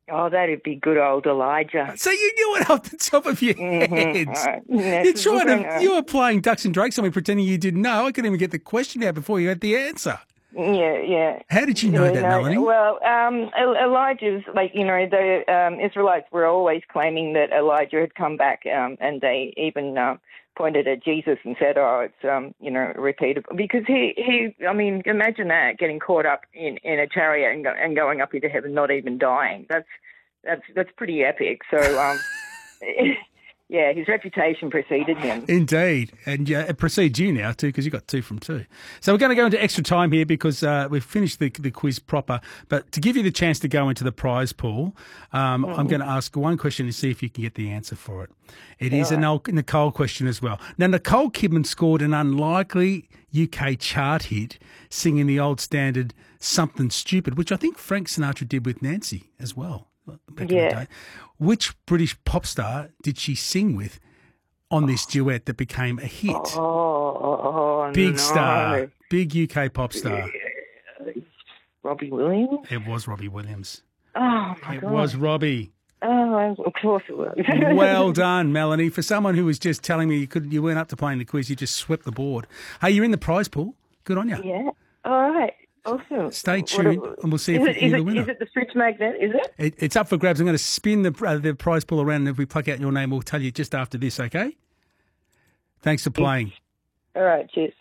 Oh, that'd be good old Elijah. So you knew it off the top of your head. You were playing ducks and drakes on me, pretending you didn't know. I couldn't even get the question out before you had the answer. Yeah. How did you know that, Melanie? Well, Elijah's, the Israelites were always claiming that Elijah had come back, and they even pointed at Jesus and said, "Oh, it's repeatable." Because imagine that, getting caught up in a chariot and going up into heaven, not even dying. That's pretty epic. So, yeah, his reputation preceded him. Indeed. And it precedes you now, too, because you got 2 from 2. So we're going to go into extra time here because we've finished the quiz proper. But to give you the chance to go into the prize pool, I'm going to ask one question to see if you can get the answer for it. It is a Nicole question as well. Now, Nicole Kidman scored an unlikely UK chart hit singing the old standard Something Stupid, which I think Frank Sinatra did with Nancy as well. Back in the day. Which British pop star did she sing with on this duet that became a hit? Big star, big UK pop star. Robbie Williams? It was Robbie Williams. Oh, my God. It was Robbie. Oh, of course it was. Well done, Melanie. For someone who was just telling me you weren't up to playing the quiz, you just swept the board. Hey, you're in the prize pool. Good on you. Yeah. All right. Awesome. Stay tuned, and we'll see if you're the winner. Is it the fridge magnet? Is it? It's up for grabs. I'm going to spin the prize pool around, and if we pluck out your name, we'll tell you just after this. Okay? Thanks for playing. All right. Cheers.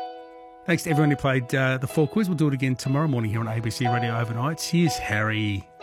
Thanks to everyone who played the 4 quiz. We'll do it again tomorrow morning here on ABC Radio Overnights. Here's Harry.